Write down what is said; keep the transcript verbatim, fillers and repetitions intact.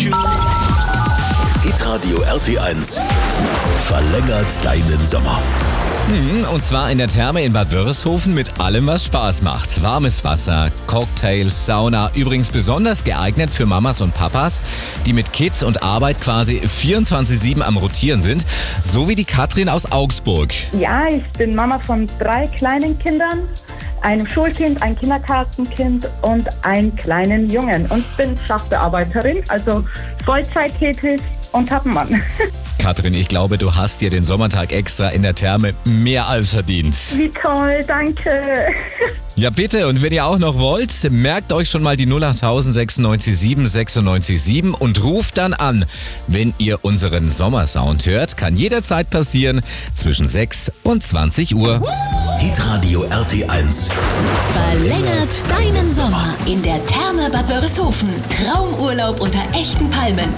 Hitradio R T eins verlängert deinen Sommer. Und zwar in der Therme in Bad Wörishofen mit allem, was Spaß macht. Warmes Wasser, Cocktails, Sauna. Übrigens besonders geeignet für Mamas und Papas, die mit Kids und Arbeit quasi vierundzwanzig sieben am Rotieren sind. So wie die Katrin aus Augsburg. Ja, ich bin Mama von drei kleinen Kindern. Einem Schulkind, ein Kindergartenkind und einen kleinen Jungen. Und bin Sachbearbeiterin, also Vollzeit tätig und hab einen Mann. Katrin, ich glaube, du hast dir den Sommertag extra in der Therme mehr als verdient. Wie toll, danke. Ja bitte, und wenn ihr auch noch wollt, merkt euch schon mal die null acht sechsundneunzig sieben sechsundneunzig sieben und ruft dann an, wenn ihr unseren Sommersound hört. Kann jederzeit passieren zwischen sechs und zwanzig Uhr. Hitradio R T eins Verlängert deinen Sommer in der Therme Bad Wörishofen. Traumurlaub unter echten Palmen.